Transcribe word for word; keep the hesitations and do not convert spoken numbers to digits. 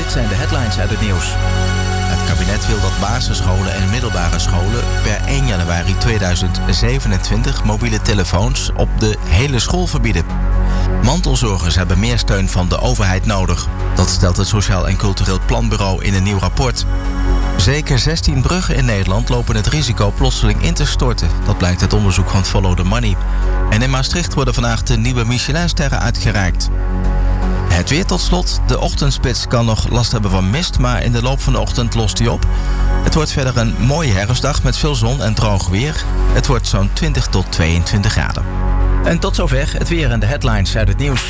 dit zijn de headlines uit het nieuws. Het kabinet wil dat basisscholen en middelbare scholen per één januari tweeduizend zevenentwintig mobiele telefoons op de hele school verbieden. Mantelzorgers hebben meer steun van de overheid nodig. Dat stelt het Sociaal en Cultureel Planbureau in een nieuw rapport. Zeker zestien bruggen in Nederland lopen het risico plotseling in te storten. Dat blijkt uit onderzoek van Follow the Money. En in Maastricht worden vandaag de nieuwe Michelinsterren uitgereikt. Het weer tot slot. De ochtendspits kan nog last hebben van mist, maar in de loop van de ochtend lost die op. Het wordt verder een mooie herfstdag met veel zon en droog weer. Het wordt zo'n twintig tot tweeëntwintig graden. En tot zover het weer en de headlines uit het nieuws.